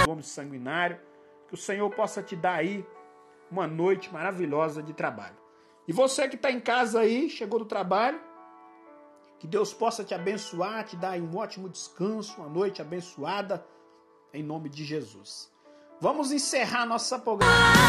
Gomes Sanguinário. Que o Senhor possa te dar aí uma noite maravilhosa de trabalho. E você que está em casa aí, chegou do trabalho, que Deus possa te abençoar, te dar aí um ótimo descanso, uma noite abençoada, em nome de Jesus. Vamos encerrar nossa programação.